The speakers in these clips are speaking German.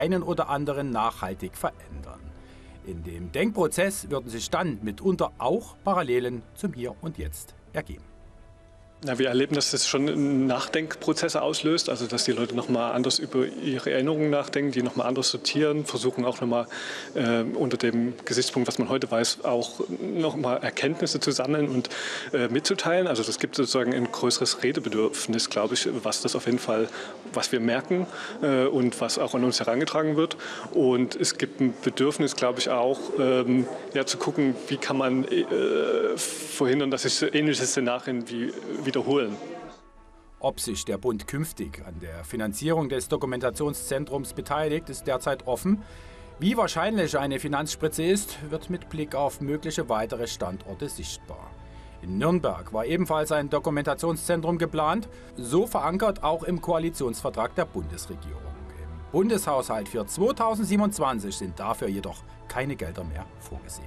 einen oder anderen nachhaltig verändern. In dem Denkprozess würden sich dann mitunter auch Parallelen zum Hier und Jetzt ergeben. Ja, wir erleben, dass das schon Nachdenkprozesse auslöst, also dass die Leute nochmal anders über ihre Erinnerungen nachdenken, die nochmal anders sortieren, versuchen auch nochmal unter dem Gesichtspunkt, was man heute weiß, auch nochmal Erkenntnisse zu sammeln und mitzuteilen. Also das gibt sozusagen ein größeres Redebedürfnis, glaube ich, was das auf jeden Fall, was wir merken und was auch an uns herangetragen wird. Und es gibt ein Bedürfnis, glaube ich, auch zu gucken, wie kann man verhindern, dass sich ähnliche Szenarien wiederholen. Ob sich der Bund künftig an der Finanzierung des Dokumentationszentrums beteiligt, ist derzeit offen. Wie wahrscheinlich eine Finanzspritze ist, wird mit Blick auf mögliche weitere Standorte sichtbar. In Nürnberg war ebenfalls ein Dokumentationszentrum geplant, so verankert auch im Koalitionsvertrag der Bundesregierung. Im Bundeshaushalt für 2027 sind dafür jedoch keine Gelder mehr vorgesehen.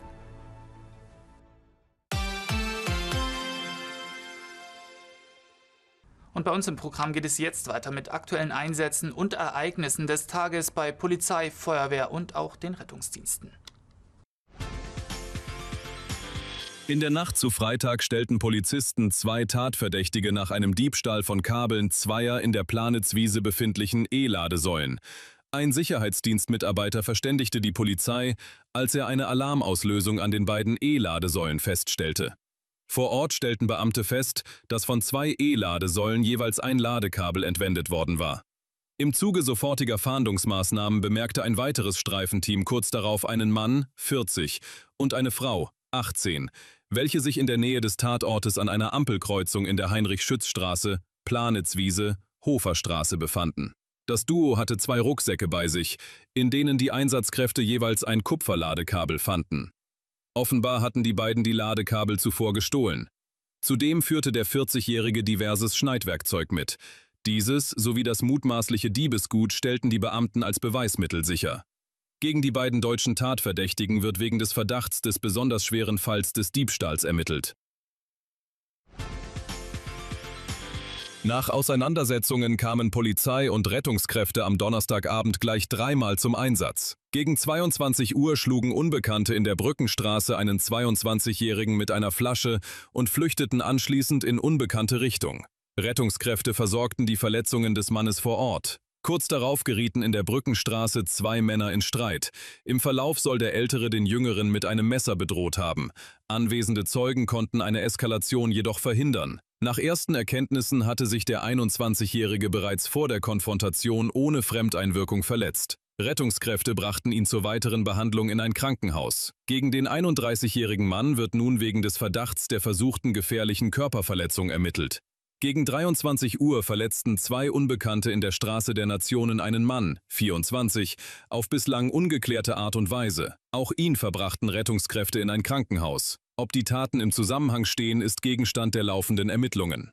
Und bei uns im Programm geht es jetzt weiter mit aktuellen Einsätzen und Ereignissen des Tages bei Polizei, Feuerwehr und auch den Rettungsdiensten. In der Nacht zu Freitag stellten Polizisten 2 Tatverdächtige nach einem Diebstahl von Kabeln zweier in der Planitzwiese befindlichen E-Ladesäulen. Ein Sicherheitsdienstmitarbeiter verständigte die Polizei, als er eine Alarmauslösung an den beiden E-Ladesäulen feststellte. Vor Ort stellten Beamte fest, dass von 2 E-Ladesäulen jeweils ein Ladekabel entwendet worden war. Im Zuge sofortiger Fahndungsmaßnahmen bemerkte ein weiteres Streifenteam kurz darauf einen Mann, 40, und eine Frau, 18, welche sich in der Nähe des Tatortes an einer Ampelkreuzung in der Heinrich-Schütz-Straße, Planitzwiese, Hoferstraße befanden. Das Duo hatte 2 Rucksäcke bei sich, in denen die Einsatzkräfte jeweils ein Kupferladekabel fanden. Offenbar hatten die beiden die Ladekabel zuvor gestohlen. Zudem führte der 40-Jährige diverses Schneidwerkzeug mit. Dieses sowie das mutmaßliche Diebesgut stellten die Beamten als Beweismittel sicher. Gegen die beiden deutschen Tatverdächtigen wird wegen des Verdachts des besonders schweren Falls des Diebstahls ermittelt. Nach Auseinandersetzungen kamen Polizei und Rettungskräfte am Donnerstagabend gleich 3-mal zum Einsatz. Gegen 22 Uhr schlugen Unbekannte in der Brückenstraße einen 22-Jährigen mit einer Flasche und flüchteten anschließend in unbekannte Richtung. Rettungskräfte versorgten die Verletzungen des Mannes vor Ort. Kurz darauf gerieten in der Brückenstraße 2 Männer in Streit. Im Verlauf soll der Ältere den Jüngeren mit einem Messer bedroht haben. Anwesende Zeugen konnten eine Eskalation jedoch verhindern. Nach ersten Erkenntnissen hatte sich der 21-Jährige bereits vor der Konfrontation ohne Fremdeinwirkung verletzt. Rettungskräfte brachten ihn zur weiteren Behandlung in ein Krankenhaus. Gegen den 31-jährigen Mann wird nun wegen des Verdachts der versuchten gefährlichen Körperverletzung ermittelt. Gegen 23 Uhr verletzten 2 Unbekannte in der Straße der Nationen einen Mann, 24, auf bislang ungeklärte Art und Weise. Auch ihn verbrachten Rettungskräfte in ein Krankenhaus. Ob die Taten im Zusammenhang stehen, ist Gegenstand der laufenden Ermittlungen.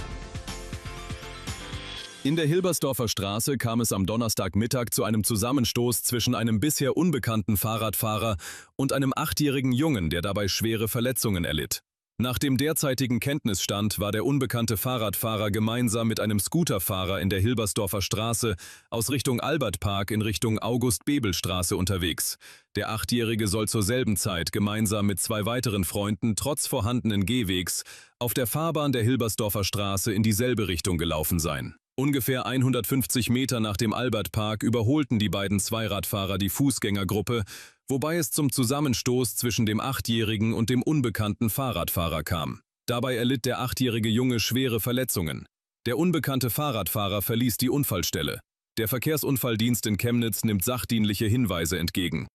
In der Hilbersdorfer Straße kam es am Donnerstagmittag zu einem Zusammenstoß zwischen einem bisher unbekannten Fahrradfahrer und einem 8-jährigen Jungen, der dabei schwere Verletzungen erlitt. Nach dem derzeitigen Kenntnisstand war der unbekannte Fahrradfahrer gemeinsam mit einem Scooterfahrer in der Hilbersdorfer Straße aus Richtung Albertpark in Richtung August-Bebel-Straße unterwegs. Der 8-Jährige soll zur selben Zeit gemeinsam mit 2 weiteren Freunden trotz vorhandenen Gehwegs auf der Fahrbahn der Hilbersdorfer Straße in dieselbe Richtung gelaufen sein. Ungefähr 150 Meter nach dem Albertpark überholten die beiden Zweiradfahrer die Fußgängergruppe, wobei es zum Zusammenstoß zwischen dem 8-Jährigen und dem unbekannten Fahrradfahrer kam. Dabei erlitt der 8-jährige Junge schwere Verletzungen. Der unbekannte Fahrradfahrer verließ die Unfallstelle. Der Verkehrsunfalldienst in Chemnitz nimmt sachdienliche Hinweise entgegen.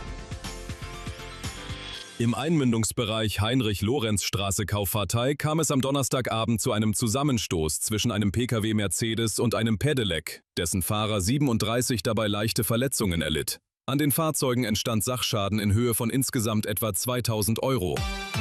Im Einmündungsbereich Heinrich-Lorenz-Straße Kauffahrtei kam es am Donnerstagabend zu einem Zusammenstoß zwischen einem Pkw Mercedes und einem Pedelec, dessen Fahrer 37 dabei leichte Verletzungen erlitt. An den Fahrzeugen entstand Sachschaden in Höhe von insgesamt etwa 2.000 €.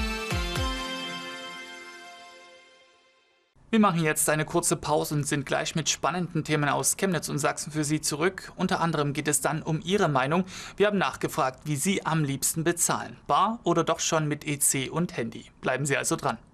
Wir machen jetzt eine kurze Pause und sind gleich mit spannenden Themen aus Chemnitz und Sachsen für Sie zurück. Unter anderem geht es dann um Ihre Meinung. Wir haben nachgefragt, wie Sie am liebsten bezahlen. Bar oder doch schon mit EC und Handy. Bleiben Sie also dran.